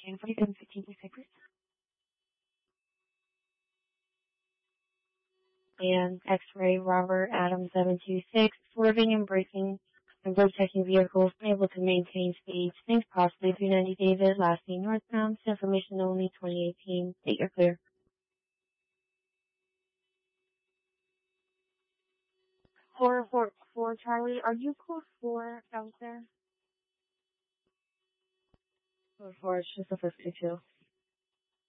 Jan 4715 East Cypress. And X-ray Robert Adam 726, swerving and braking and road checking vehicles, unable to maintain speed. Things possibly 390 David, last name northbound, information only 2018. State you're clear. 444 Charlie, are you code 4 out there? Code 4, it's just the first 2.